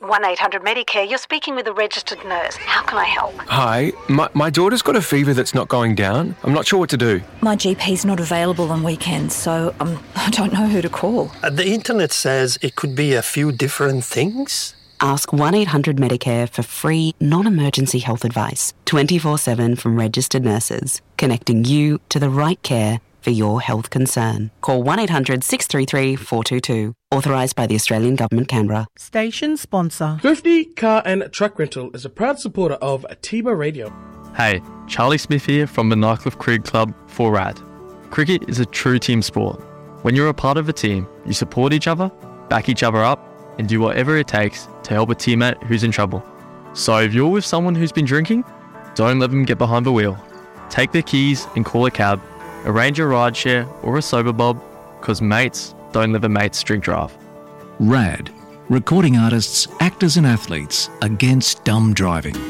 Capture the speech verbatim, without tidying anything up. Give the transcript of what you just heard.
one eight hundred Medicare. You're speaking with a registered nurse. How can I help? Hi, my, my daughter's got a fever that's not going down. I'm not sure what to do. My G P's not available on weekends, so um, I don't know who to call. Uh, the internet says it could be a few different things. Ask one eight hundred Medicare for free, non-emergency health advice, twenty-four seven from registered nurses, connecting you to the right care for your health concern. Call one eight hundred six three three four two two. Authorised by the Australian Government, Canberra. Station sponsor. Thrifty Car and Truck Rental is a proud supporter of Atiba Radio. Hey, Charlie Smith here from the Nycliffe Cricket Club for R A D. Cricket is a true team sport. When you're a part of a team, you support each other, back each other up, and do whatever it takes to help a teammate who's in trouble. So if you're with someone who's been drinking, don't let them get behind the wheel. Take their keys and call a cab, arrange a rideshare or a sober bob, because mates don't let the mates drink drive. R A D, recording artists, actors and athletes against dumb driving.